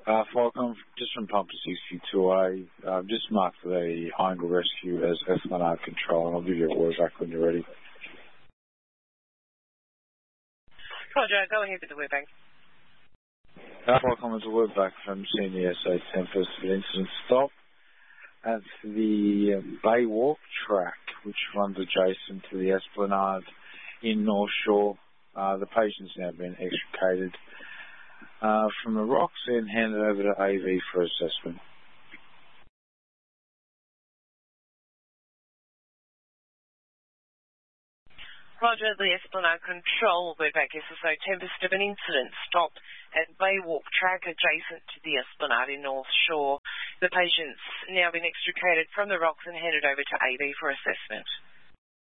Falcon, just from Pumper 62A, just mark the Angle Rescue as Esplanade Control, and I'll give you a word back when you're ready. Roger, go ahead with the word back. Falcon, there's a word back from Senior SA Tempest for incident stop at the Baywalk track, which runs adjacent to the Esplanade in North Shore. The patient's now been extricated from the rocks and handed over to AV for assessment. Roger, the Esplanade Control will be back. SSO Tempest of an incident stopped at Baywalk track adjacent to the Esplanade in North Shore. The patient's now been extricated from the rocks and handed over to AV for assessment.